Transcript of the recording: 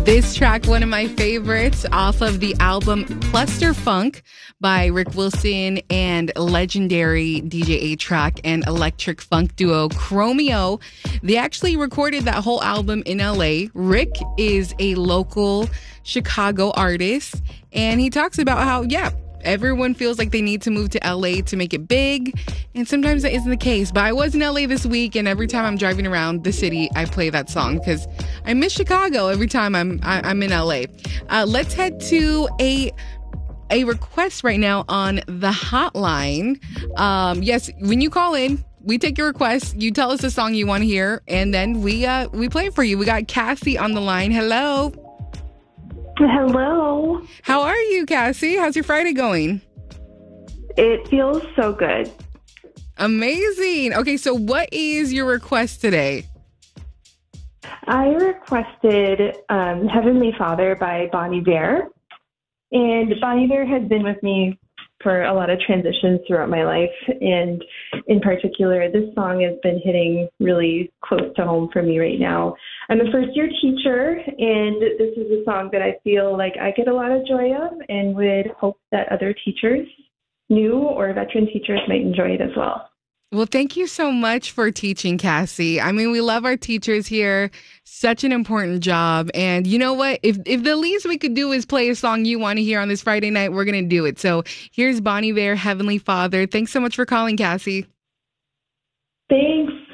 This track, one of my favorites, off of the album Cluster Funk by Rick Wilson and legendary DJ A-Trak and electric funk duo Chromeo. They actually recorded that whole album in LA. Rick is a local Chicago artist, and he talks about how, everyone feels like they need to move to LA to make it big, and sometimes that isn't the case. But I was in LA this week, and every time I'm driving around the city, I play that song because I miss Chicago every time I'm in LA. Let's head to a request right now on the hotline. Yes, when you call in, we take your request. You tell us the song you want to hear, and then we play it for you. We got Cassie on the line. Hello. Hello. How are you, Cassie? How's your Friday going? It feels so good. Amazing. Okay, so what is your request today? I requested Heavenly Father by Bon Iver. And Bon Iver has been with me for a lot of transitions throughout my life. And in particular, this song has been hitting really close to home for me right now. I'm a first-year teacher, and this is a song that I feel like I get a lot of joy of and would hope that other teachers, new or veteran teachers, might enjoy it as well. Well, thank you so much for teaching, Cassie. I mean, we love our teachers here. Such an important job. And you know what? If the least we could do is play a song you want to hear on this Friday night, we're going to do it. So here's Bon Iver, Heavenly Father. Thanks so much for calling, Cassie. Thanks.